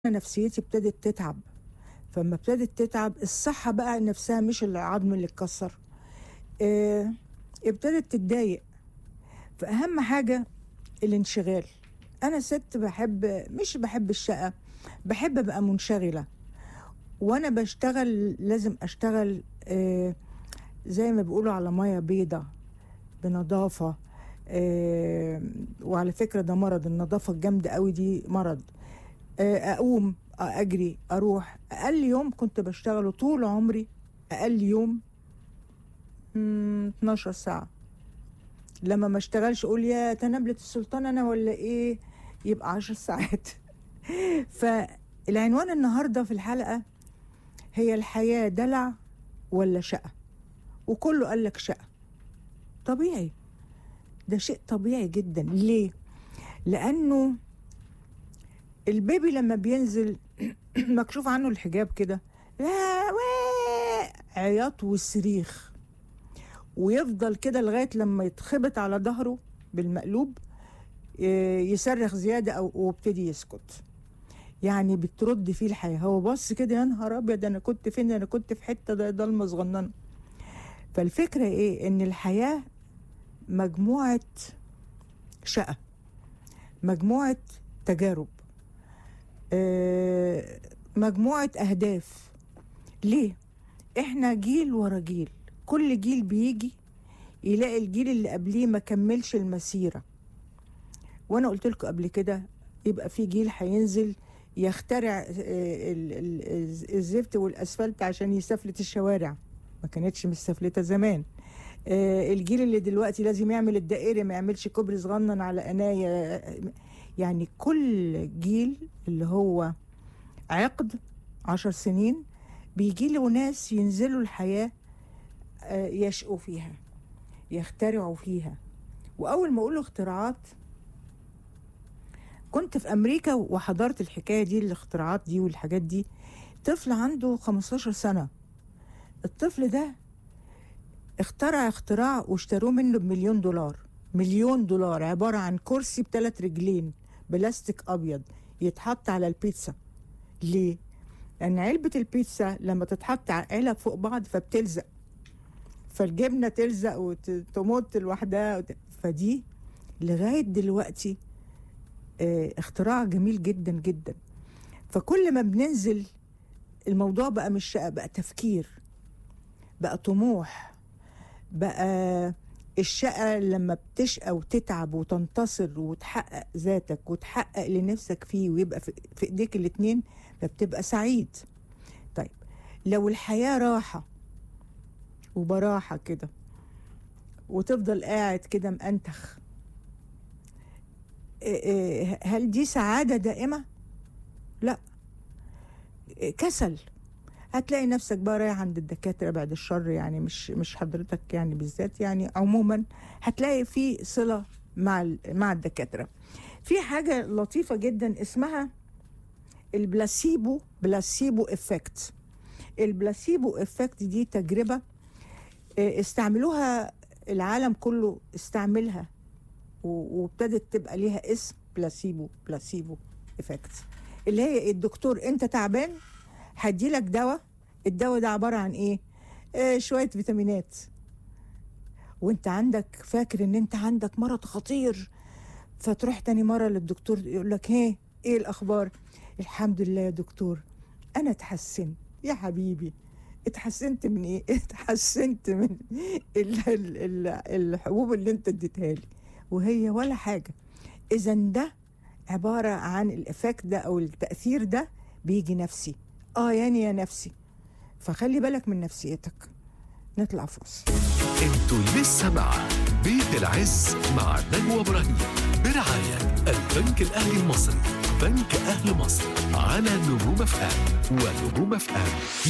نفسيتي ابتدت تتعب. فلما ابتدت تتعب الصحة بقى نفسها، مش العظم اللي اتكسر، ابتدت تتضايق. فأهم حاجة الانشغال. أنا ست مش بحب الشقة، بحب أبقى منشغلة. وأنا بشتغل لازم أشتغل زي ما بيقولوا على مية بيضة، بنظافة. وعلى فكرة ده مرض، النظافة الجامدة قوي دي مرض. أقوم أجري أروح. أقل يوم كنت بشتغله طول عمري، أقل يوم 12 ساعة. لما ما اشتغلش أقول يا تنبلة السلطان أنا ولا إيه، يبقى 10 ساعات. فالعنوان النهاردة في الحلقة هي الحياة دلع ولا شقة؟ وكله قال لك شقة. طبيعي، ده شيء طبيعي جدا. ليه؟ لأنه البيبي لما بينزل مكشوف عنه الحجاب كده، عياط وصريخ، ويفضل كده لغاية لما يتخبط على ظهره بالمقلوب، يصرخ زيادة أو وابتدي يسكت. يعني بترد فيه الحياة. هو بص كده، يا نهار أبيض أنا كنت فين؟ أنا كنت في حتة ضلمة صغننة. فالفكرة إيه؟ إن الحياة مجموعة شقة، مجموعة تجارب، مجموعة أهداف. ليه؟ إحنا جيل ورا جيل، كل جيل بيجي يلاقي الجيل اللي قبليه ما كملش المسيرة. وأنا قلت لكم قبل كده، يبقى في جيل هينزل يخترع الزفت والأسفلت عشان يسفلت الشوارع، ما كانتش مستفلتة زمان. الجيل اللي دلوقتي لازم يعمل الدائري، ما يعملش كوبري صغنن على قناية. يعني كل جيل اللي هو عقد 10 سنين بيجي له ناس ينزلوا الحياة، يشقوا فيها، يخترعوا فيها. وأول ما أقوله اختراعات، كنت في أمريكا وحضرت الحكاية دي، الاختراعات دي والحاجات دي. طفل عنده 15 سنة، الطفل ده اخترع اختراع واشتروه منه $1,000,000. $1,000,000 عبارة عن كرسي ب3 رجلين بلاستيك أبيض يتحط على البيتزا. ليه؟ لأن علبة البيتزا لما تتحط علب فوق بعض فبتلزق، فالجبنة تلزق وتموت لوحدها. فدي لغاية دلوقتي اختراع جميل جدا جدا. فكل ما بننزل الموضوع بقى مش شقة، بقى تفكير، بقى طموح، بقى الشقة لما بتشقى وتتعب وتنتصر وتحقق ذاتك وتحقق لنفسك فيه ويبقى في ايديك الاتنين، فبتبقى سعيد. طيب لو الحياة راحة وبراحة كده وتفضل قاعد كده مأنتخ، هل دي سعادة دائمة؟ لا، كسل. هتلاقي نفسك بقى رايح عند الدكاترة، بعد الشر يعني، مش حضرتك يعني بالذات، يعني عموما هتلاقي في صلة مع الدكاترة. في حاجة لطيفة جدا اسمها البلاسيبو افكت. البلاسيبو افكت دي تجربة استعملوها العالم كله، استعملها وابتدت تبقى ليها اسم بلاسيبو افكت. اللي هي الدكتور انت تعبان هديلك دواء، الدواء ده عبارة عن ايه؟ شوية فيتامينات، وانت عندك فاكر ان انت عندك مرض خطير، فتروح تاني مرة للدكتور يقولك ايه الاخبار؟ الحمد لله يا دكتور انا اتحسنت. يا حبيبي اتحسنت من ايه؟ اتحسنت من الحبوب اللي انت اديتها لي، وهي ولا حاجة. اذا ده عبارة عن الافكت ده او التأثير ده بيجي نفسي. يعني يا نفسي، فخلي بالك من نفسيتك. نطلع فاصل. انتوا لسه مع بيت العز مع نجوى إبراهيم برعاية البنك الأهلي المصري، بنك أهل مصر، على نجوم FM ونجوم FM.